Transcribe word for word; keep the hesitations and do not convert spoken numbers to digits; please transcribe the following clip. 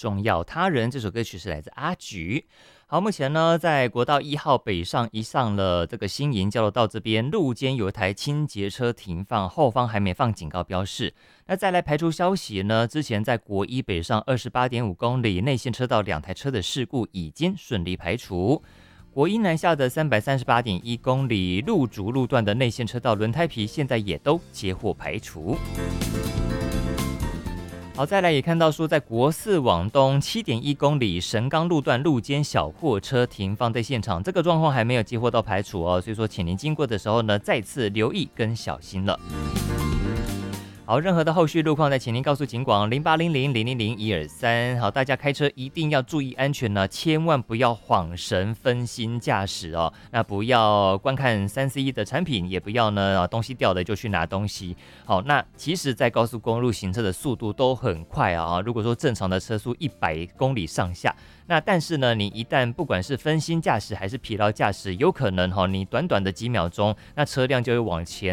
重要。他人这首歌曲是来自阿菊。好，目前呢，在国道一号北上一上了这个新营交流道这边，路肩有一台清洁车停放，后方还没放警告标示。那再来排除消息呢，之前在国一北上二十八点五公里内线车道两台车的事故已经顺利排除。国一南下的三百三十八点一公里路竹路段的内线车道轮胎皮现在也都接获排除。好，再来也看到说，在国四往东七点一公里神冈路段路肩小货车停放在现场，这个状况还没有接获到排除哦，所以说请您经过的时候呢，再次留意跟小心了。好，任何的后续路况再请您告诉警广零八零零零零零一二三。好，大家开车一定要注意安全呢，千万不要晃神分心驾驶哦。那不要观看三 C 的产品，也不要呢东西掉了就去拿东西。好，那其实在高速公路行车的速度都很快啊，如果说正常的车速一百公里上下，那但是呢，你一旦不管是分心驾驶还是疲劳驾驶，有可能哈、哦，你短短的几秒钟，那车辆就会往前